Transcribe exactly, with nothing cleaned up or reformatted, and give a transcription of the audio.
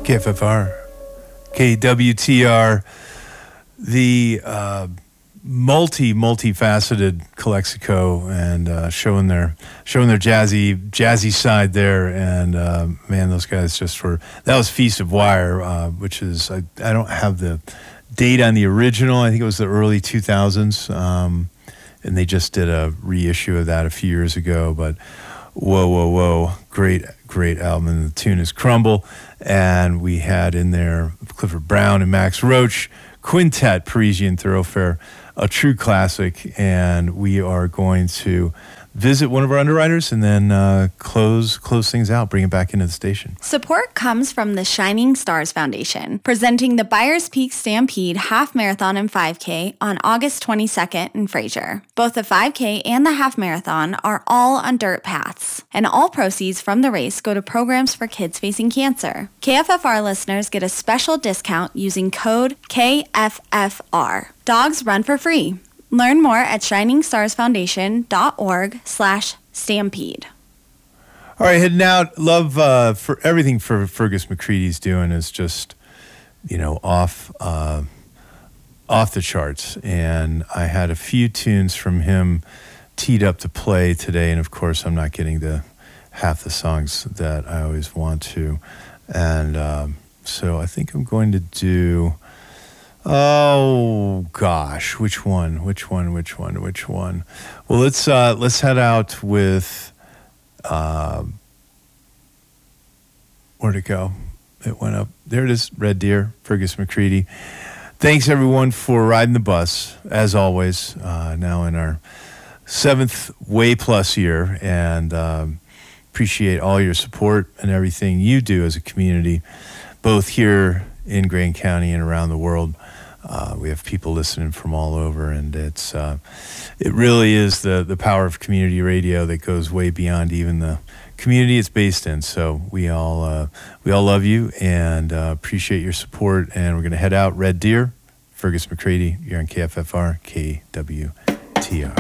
K F F R, K W T R, the uh, multi multifaceted Calexico, and uh, showing their showing their jazzy jazzy side there. And uh, man, those guys just were. That was Feast of Wire, uh, which is I, I don't have the date on the original. I think it was the early two thousands, um, and they just did a reissue of that a few years ago. But whoa, whoa, whoa, great, great album. And the tune is Crumble. And we had in there Clifford Brown and Max Roach, Quintet, Parisian Thoroughfare, a true classic. And we are going to visit one of our underwriters and then uh, close close things out, bring it back into the station. Support comes from the Shining Stars Foundation, presenting the Byers Peak Stampede Half Marathon and five K on August twenty-second in Fraser. Both the five K and the Half Marathon are all on dirt paths, and all proceeds from the race go to programs for kids facing cancer. K F F R listeners get a special discount using code K F F R. Dogs run for free. Learn more at shining stars foundation dot org slash stampede. All right, heading out. Love uh, for everything for Fergus McCready's doing is just, you know, off uh, off the charts. And I had a few tunes from him teed up to play today, and of course, I'm not getting to half the songs that I always want to. And um, so I think I'm going to do. Oh gosh, which one? Which one? Which one? Which one? Well, let's uh, let's head out with. Uh, where'd it go? It went up. There it is. Red Deer, Fergus McCready. Thanks everyone for riding the bus as always. Uh, now in our seventh way plus year, and um, appreciate all your support and everything you do as a community, both here in Greene County and around the world. Uh, we have people listening from all over, and it's uh, it really is the the power of community radio that goes way beyond even the community it's based in. So we all uh, we all love you and uh, appreciate your support. And we're going to head out. Red Deer, Fergus McCready. You're on K F F R, K W T R.